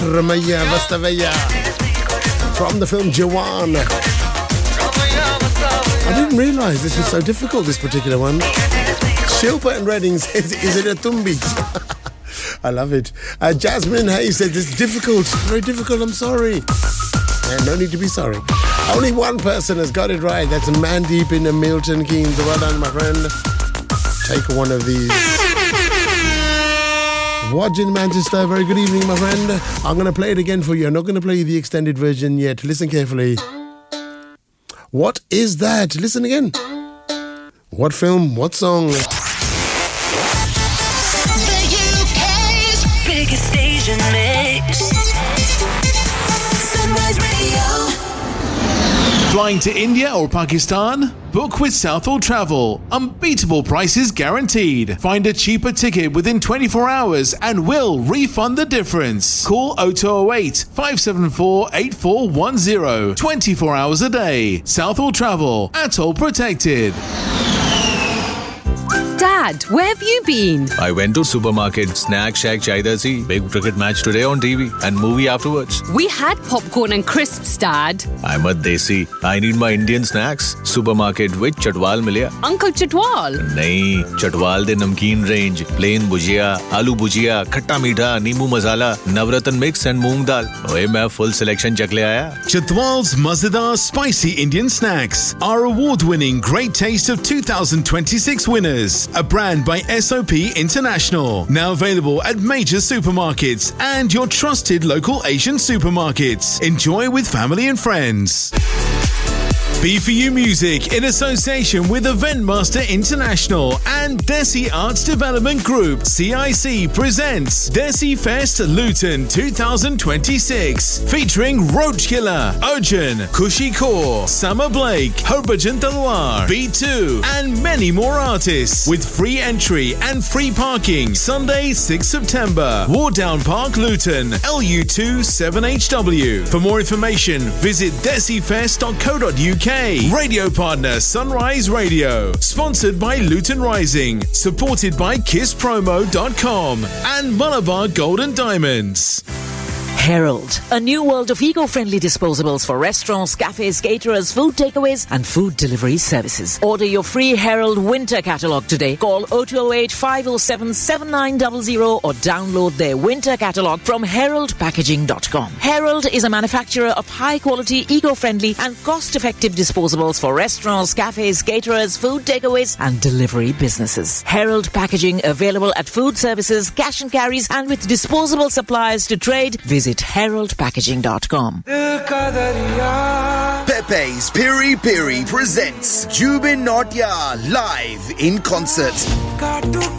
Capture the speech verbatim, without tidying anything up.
Ramaya Vastavaya from the film Jawan. I didn't realise this was so difficult, this particular one. Shilpa and Redding says, is it a tumbi? I love it. Uh, Jasmine Hayes says, it's difficult, very difficult, I'm sorry. And no need to be sorry. Only one person has got it right. That's Mandeep in Milton Keynes. Well done, my friend. Take one of these. Watch in Manchester. Very good evening, my friend. I'm going to play it again for you. I'm not going to play you the extended version yet. Listen carefully. What is that? Listen again. What film? What song? The U K's biggest station mix. Sunrise Radio. Flying to India or Pakistan? Book with Southall Travel. Unbeatable prices guaranteed. Find a cheaper ticket within twenty-four hours and we'll refund the difference. Call oh two oh eight, five seven four, eight four one oh. twenty-four hours a day. Southall Travel. Atoll protected. Dad, where have you been? I went to supermarket, snack shack Chaidasi, big cricket match today on T V and movie afterwards. We had popcorn and crisps, Dad. I'm a desi. I need my Indian snacks. Supermarket with Chatwal milya. Uncle Chatwal? Nahin, Chatwal de namkeen range, plain bhujia, aloo bhujia, khatta meetha, neembu masala, navratan mix and moong dal. Oye, main full selection chak le aaya. Chatwal's Mazadar Spicy Indian Snacks are award-winning Great Taste of two thousand twenty-six winners. A brand by S O P International. Now available at major supermarkets and your trusted local Asian supermarkets. Enjoy with family and friends. B four U Music in association with Eventmaster International and Desi Arts Development Group C I C presents Desi Fest Luton twenty twenty-six featuring Roach Killer, Arjun, Kushi Kaur, Summer Blake, Harbhajan Talwar, B two and many more artists with free entry and free parking. Sunday sixth September, Wardown Park, Luton, L U two seven H W. For more information, visit desifest dot co dot U K. Radio partner Sunrise Radio. Sponsored by Luton Rising. Supported by kiss promo dot com and Malabar Gold and Diamonds. Herald, a new world of eco-friendly disposables for restaurants, cafes, caterers, food takeaways and food delivery services. Order your free Herald winter catalogue today. Call oh two oh eight, five oh seven, seven nine zero zero or download their winter catalogue from herald packaging dot com. Herald is a manufacturer of high-quality, eco-friendly and cost-effective disposables for restaurants, cafes, caterers, food takeaways and delivery businesses. Herald Packaging available at food services, cash and carries and with disposable suppliers to trade. Visit herald packaging dot com. Pepe's Piri Piri presents Jubin Nautya live in concert.